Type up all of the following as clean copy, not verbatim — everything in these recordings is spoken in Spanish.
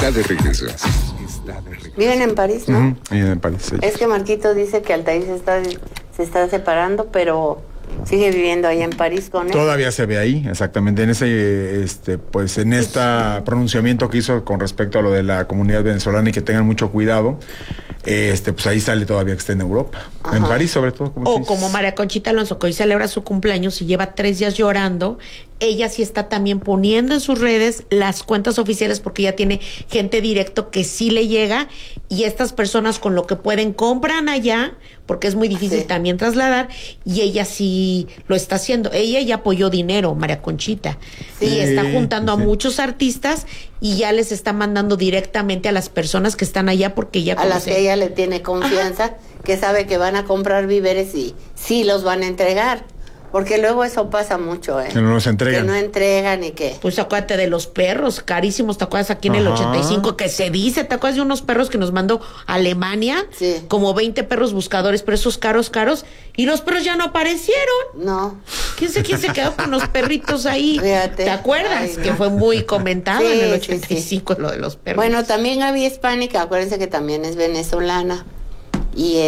está de regreso. Viven en París, ¿no? Viven en París, sí. Es que Marquito dice que Altair se está separando, pero sigue viviendo ahí en París con él. Todavía se ve ahí, exactamente, en ese, pues en este pronunciamiento que hizo con respecto a lo de la comunidad venezolana y que tengan mucho cuidado, pues ahí sale todavía que está en Europa. Ajá. En París sobre todo. Como María Conchita Alonso, que hoy celebra su cumpleaños y lleva 3 días llorando. Ella sí está también poniendo en sus redes las cuentas oficiales porque ella tiene gente directo que sí le llega, y estas personas con lo que pueden compran allá porque es muy difícil también trasladar, y ella sí lo está haciendo. Ella ya apoyó dinero, María Conchita, y está juntando a muchos artistas y ya les está mandando directamente a las personas que están allá porque ella a las que ella le tiene confianza, que sabe que van a comprar víveres y sí los van a entregar. Porque luego eso pasa mucho, Que no los entregan. Que no entregan y que... Pues acuérdate de los perros, carísimos, ¿te acuerdas aquí en el 85? Que se dice, ¿te acuerdas de unos perros que nos mandó Alemania? Sí. Como 20 perros buscadores, pero esos caros, y los perros ya no aparecieron. No. ¿Quién se quedó con los perritos ahí? Fíjate. ¿Te acuerdas? Ay, no. Que fue muy comentado en el 85 sí. Lo de los perros. Bueno, también Gaby Hispánica, acuérdense que también es venezolana. Y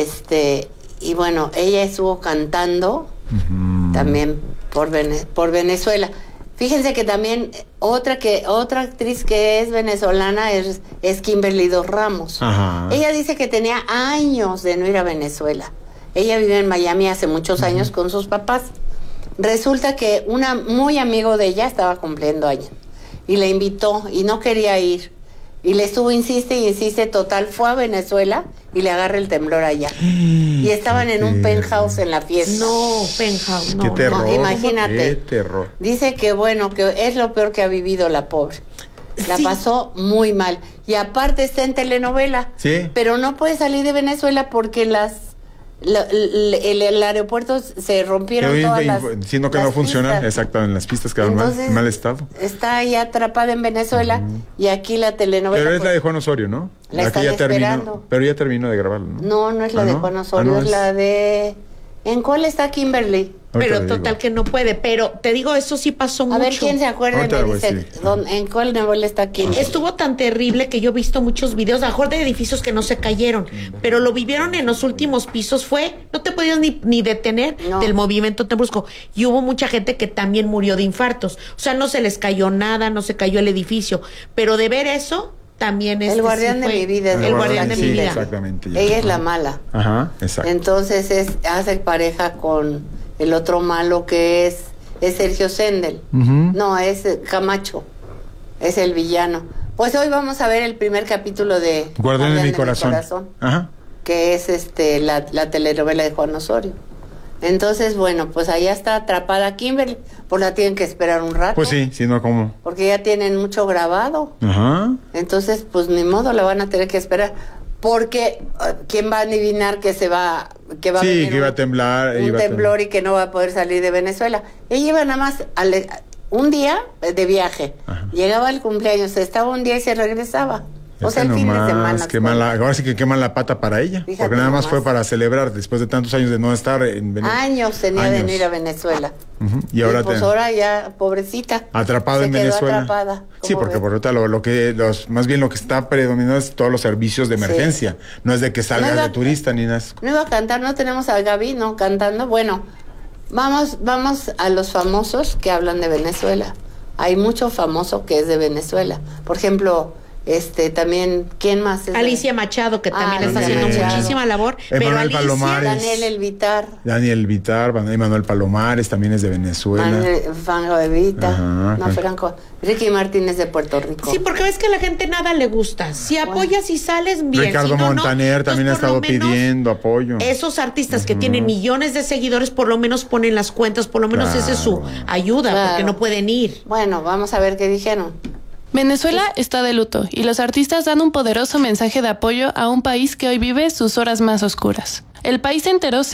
y bueno, ella estuvo cantando también por Venezuela. Fíjense que también otra actriz que es venezolana es Kimberly Dos Ramos. Ajá. Ella dice que tenía años de no ir a Venezuela. Ella vive en Miami hace muchos años con sus papás. Resulta que muy amigo de ella estaba cumpliendo años y le invitó y no quería ir. Y le estuvo, insiste, total, fue a Venezuela y le agarra el temblor allá. Y estaban en un penthouse en la fiesta. No, penthouse, no. Qué terror. No, imagínate. Qué terror. Dice que bueno, que es lo peor que ha vivido la pobre. La pasó muy mal. Y aparte está en telenovela. Sí. Pero no puede salir de Venezuela porque el aeropuerto se rompieron todas las siendo que no funciona, exacto, en las pistas quedaron en mal estado. Está ahí atrapada en Venezuela y aquí la telenovela. Pero es la de Juan Osorio, ¿no? La están esperando. Pero ya terminó de grabarlo, ¿no? No es la de Juan Osorio, es la de... ¿En cuál está Kimberly? Pero total que no puede, pero te digo, eso sí pasó mucho. A ver, ¿quién se acuerda? Me dice, ¿en cuál novela está Kimberly? Estuvo tan terrible que yo he visto muchos videos, a lo mejor de edificios que no se cayeron, pero lo vivieron en los últimos pisos, no te podías ni detener del movimiento tan brusco, y hubo mucha gente que también murió de infartos, o sea, no se les cayó nada, no se cayó el edificio, pero de ver eso... También el guardián de mi vida. El guardián de mi vida. Exactamente. Ella es la mala. Ajá, exacto. Entonces hace pareja con el otro malo que es Sergio Sendel. No, es Camacho. Es el villano. Pues hoy vamos a ver el primer capítulo de Guardián de mi corazón. Ajá. Que es la telenovela de Juan Osorio. Entonces, bueno, pues allá está atrapada Kimberly, pues la tienen que esperar un rato. Pues sí, si no, ¿cómo? Porque ya tienen mucho grabado. Ajá. Entonces, pues ni modo, la van a tener que esperar. Porque, ¿quién va a adivinar que va a venir que iba a temblar. Un temblor y que no va a poder salir de Venezuela? Ella iba nada más un día de viaje. Ajá. Llegaba el cumpleaños, estaba un día y se regresaba. O sea, el fin de semana. Ahora sí que queman la pata para ella. Fíjate, porque nada más fue para celebrar después de tantos años de no estar en Venezuela. Años tenía de no ir a Venezuela. Y ahora pues ahora ya, pobrecita. Atrapada en Venezuela. Atrapada. Sí, porque por ahorita más bien lo que está predominando es todos los servicios de emergencia. Sí. No es de que salgas de turista ni nada. No iba a cantar, no tenemos a Gaby, ¿no? Cantando. Bueno, vamos a los famosos que hablan de Venezuela. Hay mucho famoso que es de Venezuela. Por ejemplo... también, ¿quién más es? Alicia Machado, que también está haciendo muchísima labor. Emanuel Palomares. Daniel Elvitar. Emanuel Palomares también es de Venezuela. Franco Evita. Ricky Martínez de Puerto Rico. Sí, porque ves que a la gente nada le gusta. Si apoyas y sales bien. Ricardo Montaner también ha estado pidiendo apoyo. Esos artistas que tienen millones de seguidores, por lo menos ponen las cuentas, por lo menos esa es su ayuda, porque no pueden ir. Bueno, vamos a ver qué dijeron. Venezuela está de luto y los artistas dan un poderoso mensaje de apoyo a un país que hoy vive sus horas más oscuras. El país entero se